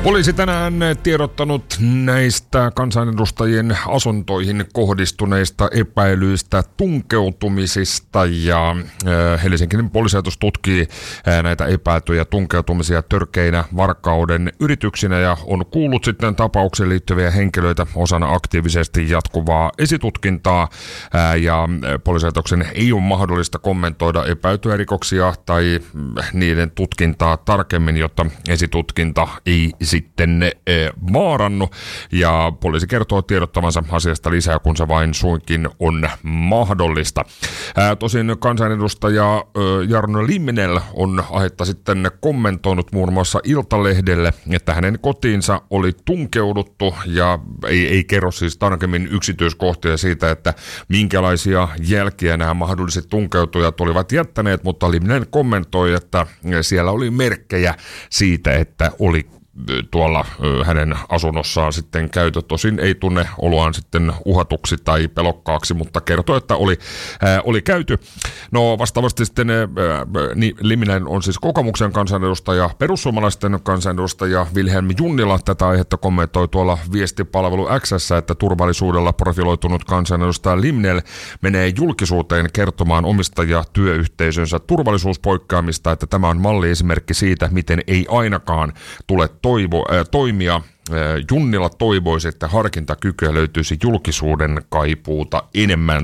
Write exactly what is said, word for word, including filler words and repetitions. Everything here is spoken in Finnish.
Poliisi tänään tiedottanut näistä kansanedustajien asuntoihin kohdistuneista epäilyistä tunkeutumisista ja Helsingin poliisilaitos tutkii näitä epäiltyjä tunkeutumisia törkeinä varkauden yrityksinä ja on kuullut sitten tapaukseen liittyviä henkilöitä osana aktiivisesti jatkuvaa esitutkintaa ja poliisilaitoksen ei ole mahdollista kommentoida epäiltyjä rikoksia tai niiden tutkintaa tarkemmin, jotta esitutkinta ei sitten e, vaarannu, ja poliisi kertoo tiedottavansa asiasta lisää, kun se vain suinkin on mahdollista. Ää, tosin kansanedustaja ä, Jarno Limnell on aihetta sitten kommentoinut muun muassa Iltalehdelle, että hänen kotiinsa oli tunkeuduttu, ja ei, ei kerro siis tarkemmin yksityiskohtia siitä, että minkälaisia jälkiä nämä mahdolliset tunkeutujat olivat jättäneet, mutta Limnell kommentoi, että siellä oli merkkejä siitä, että oli tuolla hänen asunnossaan sitten käytö. Tosin ei tunne oloaan sitten uhatuksi tai pelokkaaksi, mutta kertoo, että oli, ää, oli käyty. No vastaavasti sitten ää, niin Limnell on siis kokoomuksen kansanedustaja, perussuomalaisten kansanedustaja Vilhelm Junnila tätä aihetta kommentoi tuolla viestipalvelu X:ssä, että turvallisuudella profiloitunut kansanedustaja Limnell menee julkisuuteen kertomaan omista ja työyhteisönsä turvallisuuspoikkeamista, että tämä on malliesimerkki siitä, miten ei ainakaan tule toivo, äh, toimia. Äh, Junnila toivoisi, että harkintakykyä löytyisi julkisuuden kaipuuta enemmän